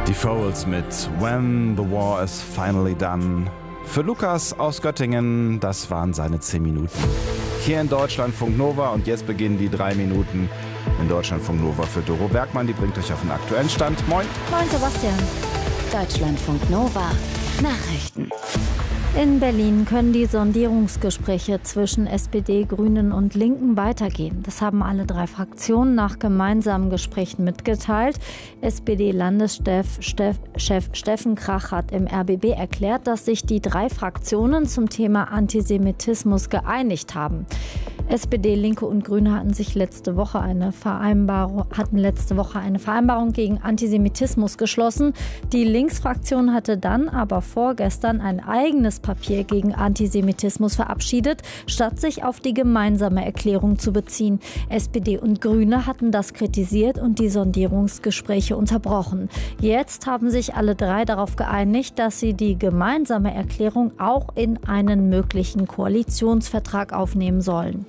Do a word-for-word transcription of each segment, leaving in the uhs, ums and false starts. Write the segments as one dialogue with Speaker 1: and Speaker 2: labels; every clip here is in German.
Speaker 1: Die Foals mit When the War is Finally Done. Für Lukas aus Göttingen, das waren seine zehn Minuten. Hier in Deutschlandfunk Nova und jetzt beginnen die drei Minuten in Deutschlandfunk Nova für Doro Bergmann. Die bringt euch auf den aktuellen Stand. Moin.
Speaker 2: Moin Sebastian. Deutschlandfunk Nova. Nachrichten.
Speaker 3: In Berlin können die Sondierungsgespräche zwischen S P D, Grünen und Linken weitergehen. Das haben alle drei Fraktionen nach gemeinsamen Gesprächen mitgeteilt. S P D-Landeschef Steff, Chef Steffen Krach hat im R B B erklärt, dass sich die drei Fraktionen zum Thema Antisemitismus geeinigt haben. S P D, Linke und Grüne hatten sich letzte Woche eine Vereinbarung, hatten letzte Woche eine Vereinbarung gegen Antisemitismus geschlossen. Die Linksfraktion hatte dann aber vorgestern ein eigenes Papier gegen Antisemitismus verabschiedet, statt sich auf die gemeinsame Erklärung zu beziehen. S P D und Grüne hatten das kritisiert und die Sondierungsgespräche unterbrochen. Jetzt haben sich alle drei darauf geeinigt, dass sie die gemeinsame Erklärung auch in einen möglichen Koalitionsvertrag aufnehmen sollen.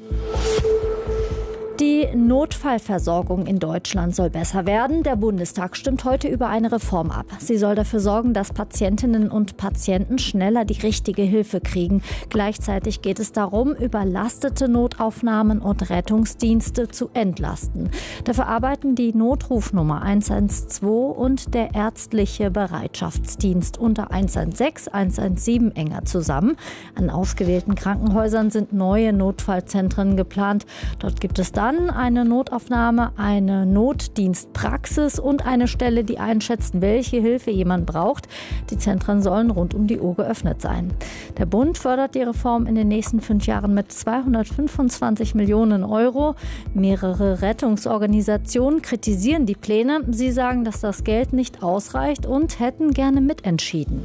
Speaker 3: Die Notfallversorgung in Deutschland soll besser werden. Der Bundestag stimmt heute über eine Reform ab. Sie soll dafür sorgen, dass Patientinnen und Patienten schneller die richtige Hilfe kriegen. Gleichzeitig geht es darum, überlastete Notaufnahmen und Rettungsdienste zu entlasten. Dafür arbeiten die Notrufnummer eins eins zwei und der ärztliche Bereitschaftsdienst unter eins eins sechs, eins eins sieben enger zusammen. An ausgewählten Krankenhäusern sind neue Notfallzentren geplant. Dort gibt es dann eine Notaufnahme, eine Notdienstpraxis und eine Stelle, die einschätzt, welche Hilfe jemand braucht. Die Zentren sollen rund um die Uhr geöffnet sein. Der Bund fördert die Reform in den nächsten fünf Jahren mit zweihundertfünfundzwanzig Millionen Euro. Mehrere Rettungsorganisationen kritisieren die Pläne. Sie sagen, dass das Geld nicht ausreicht und hätten gerne mitentschieden.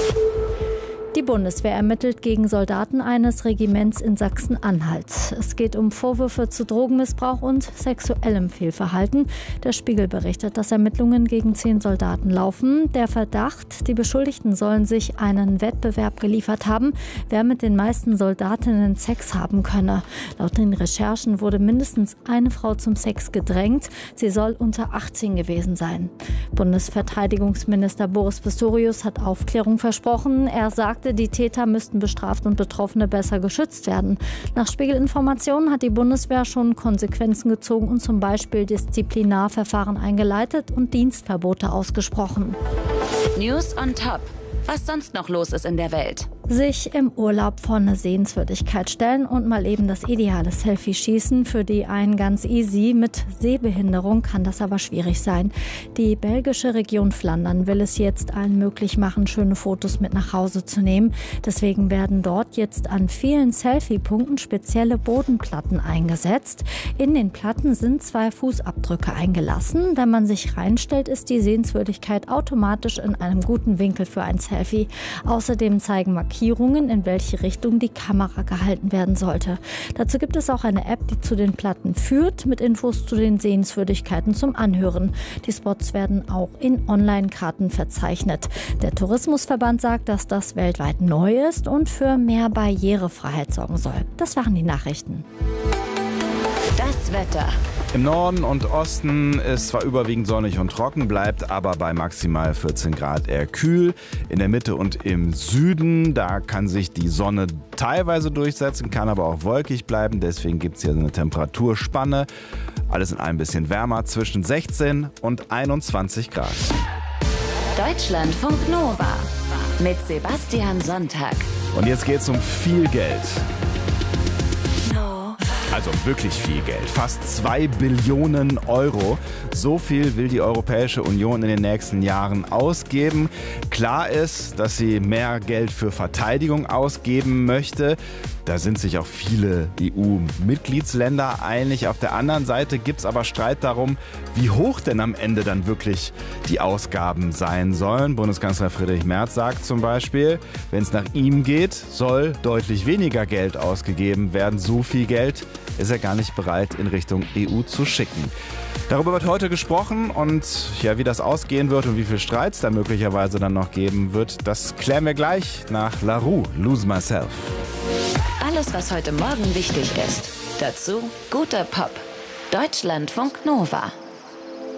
Speaker 3: Die Bundeswehr ermittelt gegen Soldaten eines Regiments in Sachsen-Anhalt. Es geht um Vorwürfe zu Drogenmissbrauch und sexuellem Fehlverhalten. Der Spiegel berichtet, dass Ermittlungen gegen zehn Soldaten laufen. Der Verdacht, die Beschuldigten sollen sich einen Wettbewerb geliefert haben, wer mit den meisten Soldatinnen Sex haben könne. Laut den Recherchen wurde mindestens eine Frau zum Sex gedrängt. Sie soll unter achtzehn gewesen sein. Bundesverteidigungsminister Boris Pistorius hat Aufklärung versprochen. Er sagt, die Täter müssten bestraft und Betroffene besser geschützt werden. Nach Spiegelinformationen hat die Bundeswehr schon Konsequenzen gezogen und zum Beispiel Disziplinarverfahren eingeleitet und Dienstverbote ausgesprochen.
Speaker 2: News on Top. Was sonst noch los ist in der Welt.
Speaker 3: Sich im Urlaub vor eine Sehenswürdigkeit stellen und mal eben das ideale Selfie schießen. Für die einen ganz easy. Mit Sehbehinderung kann das aber schwierig sein. Die belgische Region Flandern will es jetzt allen möglich machen, schöne Fotos mit nach Hause zu nehmen. Deswegen werden dort jetzt an vielen Selfie-Punkten spezielle Bodenplatten eingesetzt. In den Platten sind zwei Fußabdrücke eingelassen. Wenn man sich reinstellt, ist die Sehenswürdigkeit automatisch in einem guten Winkel für ein Selfie. Außerdem zeigen Markierungen, in welche Richtung die Kamera gehalten werden sollte. Dazu gibt es auch eine App, die zu den Platten führt, mit Infos zu den Sehenswürdigkeiten zum Anhören. Die Spots werden auch in Online-Karten verzeichnet. Der Tourismusverband sagt, dass das weltweit neu ist und für mehr Barrierefreiheit sorgen soll. Das waren die Nachrichten.
Speaker 2: Das Wetter.
Speaker 1: Im Norden und Osten ist zwar überwiegend sonnig und trocken, bleibt aber bei maximal vierzehn Grad eher kühl. In der Mitte und im Süden, da kann sich die Sonne teilweise durchsetzen, kann aber auch wolkig bleiben. Deswegen gibt es hier eine Temperaturspanne. Alles in ein bisschen wärmer, zwischen sechzehn und einundzwanzig Grad.
Speaker 2: Deutschlandfunk Nova mit Sebastian Sonntag.
Speaker 1: Und jetzt geht es um viel Geld. Also wirklich viel Geld. Fast zwei Billionen Euro. So viel will die Europäische Union in den nächsten Jahren ausgeben. Klar ist, dass sie mehr Geld für Verteidigung ausgeben möchte. Da sind sich auch viele E U-Mitgliedsländer einig. Auf der anderen Seite gibt es aber Streit darum, wie hoch denn am Ende dann wirklich die Ausgaben sein sollen. Bundeskanzler Friedrich Merz sagt zum Beispiel, wenn es nach ihm geht, soll deutlich weniger Geld ausgegeben werden. So viel Geld ist er gar nicht bereit, in Richtung E U zu schicken. Darüber wird heute gesprochen und ja, wie das ausgehen wird und wie viel Streits da möglicherweise dann noch geben wird, das klären wir gleich nach La Roux, Lose Myself.
Speaker 2: Alles, was heute Morgen wichtig ist. Dazu guter Pop. Deutschlandfunk Nova.